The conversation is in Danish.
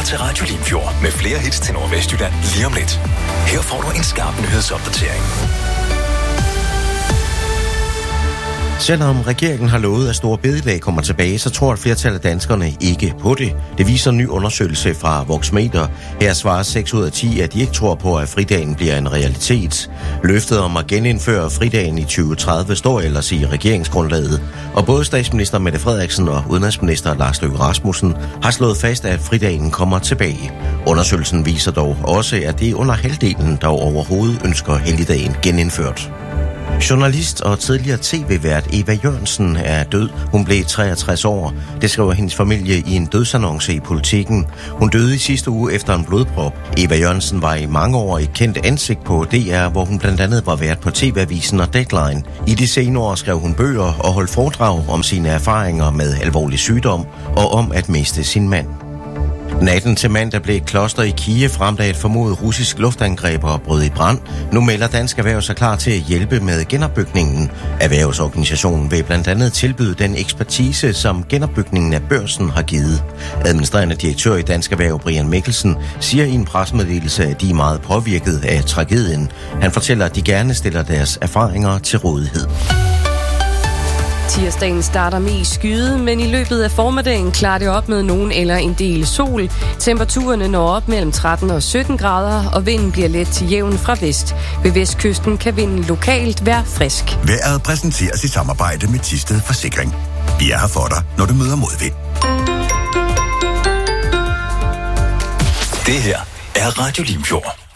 til Radio Limfjord med flere hits til Nordvestjylland lige om lidt. Her får du en skarp nyhedsopdatering. Selvom regeringen har lovet, at Store Bededag kommer tilbage, så tror et flertal af danskerne ikke på det. Det viser en ny undersøgelse fra Voxmeter. Her svarer 6 ud af 10, at de ikke tror på, at fridagen bliver en realitet. Løftet om at genindføre fridagen i 2030 står ellers i regeringsgrundlaget. Og både statsminister Mette Frederiksen og udenrigsminister Lars Løkke Rasmussen har slået fast, at fridagen kommer tilbage. Undersøgelsen viser dog også, at det er under halvdelen, der overhovedet ønsker helligdagen genindført. Journalist og tidligere tv-vært Eva Jørgensen er død. Hun blev 63 år. Det skriver hendes familie i en dødsannonce i Politiken. Hun døde i sidste uge efter en blodprop. Eva Jørgensen var i mange år et kendt ansigt på DR, hvor hun blandt andet var vært på TV-avisen og Deadline. I de senere år skrev hun bøger og holdt foredrag om sine erfaringer med alvorlig sygdom og om at miste sin mand. Natten til mandag blev et kloster i Kiev ramt af et formodet russisk luftangreb og brød i brand. Nu melder Dansk Erhverv sig klar til at hjælpe med genopbygningen. Erhvervsorganisationen vil blandt andet tilbyde den ekspertise, som genopbygningen af Børsen har givet. Administrerende direktør i Dansk Erhverv, Brian Mikkelsen, siger i en pressemeddelelse, at de er meget påvirket af tragedien. Han fortæller, at de gerne stiller deres erfaringer til rådighed. Tirsdagen starter mest skyet, men i løbet af formiddagen klarer det op med nogen eller en del sol. Temperaturerne når op mellem 13 og 17 grader, og vinden bliver let til jævn fra vest. Ved vestkysten kan vinden lokalt være frisk. Vejret præsenteres i samarbejde med Thisted Forsikring. Vi er her for dig, når du møder modvind. Det her er Radio Limfjord.